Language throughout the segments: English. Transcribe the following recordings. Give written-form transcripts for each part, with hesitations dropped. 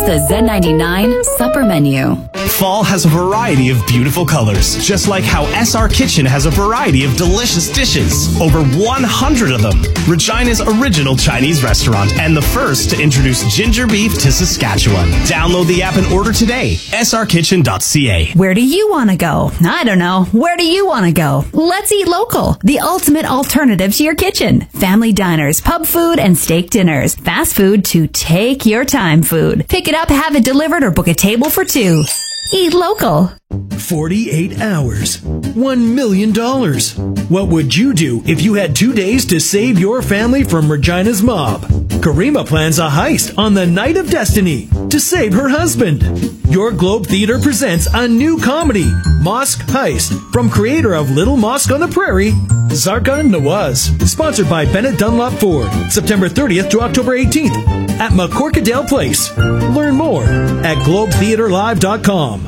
the Z99 supper menu. Fall has a variety of beautiful colors, just like how SR Kitchen has a variety of delicious dishes. Over 100 of them. Regina's original Chinese restaurant and the first to introduce ginger beef to Saskatchewan. Download the app and order today. srkitchen.ca. Where do you want to go? I don't know. Where do you want to go? Let's eat local. The ultimate alternative to your kitchen. Family diners, pub food, and steak dinners. Fast food to take your time food. Pick it up, have it delivered, or book a table for two. Eat local. 48 hours. $1 million. What would you do if you had 2 days to save your family from Regina's mob? Karima plans a heist on the Night of Destiny to save her husband. Your Globe Theater presents a new comedy, Mosque Heist, from creator of Little Mosque on the Prairie, Zarkan Nawaz. Sponsored by Bennett Dunlop Ford. September 30th to October 18th at McCorkadale Place. Learn more at globetheaterlive.com.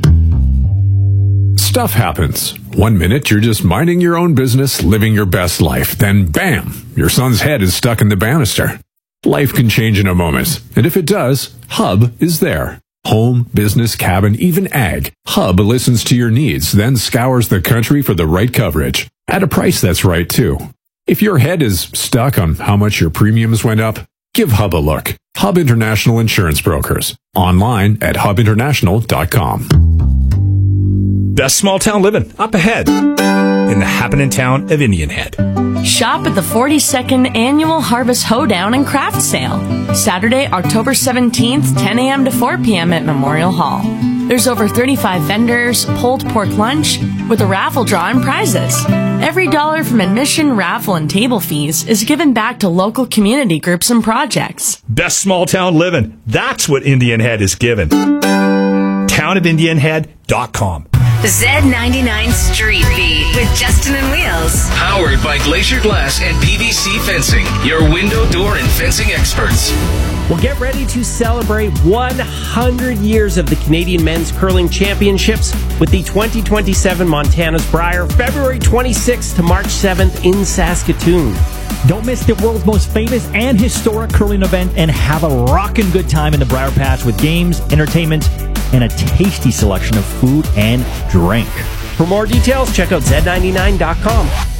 Stuff happens. 1 minute, you're just minding your own business, living your best life. Then, bam, your son's head is stuck in the banister. Life can change in a moment. And if it does, Hub is there. Home, business, cabin, even ag. Hub listens to your needs, then scours the country for the right coverage. At a price that's right, too. If your head is stuck on how much your premiums went up, give Hub a look. Hub International Insurance Brokers. Online at hubinternational.com. Best small town living up ahead in the happening town of Indian Head. Shop at the 42nd Annual Harvest Hoedown and Craft Sale. Saturday, October 17th, 10 a.m. to 4 p.m. at Memorial Hall. There's over 35 vendors, pulled pork lunch, with a raffle draw and prizes. Every dollar from admission, raffle, and table fees is given back to local community groups and projects. Best small town living. That's what Indian Head is given. TownofIndianhead.com. Z99 Street Beat with Justin and Wheels. Powered by Glacier Glass and PVC Fencing, your window, door, and fencing experts. Well, get ready to celebrate 100 years of the Canadian Men's Curling Championships with the 2027 Montana's Brier, February 26th to March 7th in Saskatoon. Don't miss the world's most famous and historic curling event and have a rockin' good time in the Brier Patch with games, entertainment, and a tasty selection of food and drink. For more details, check out Z99.com.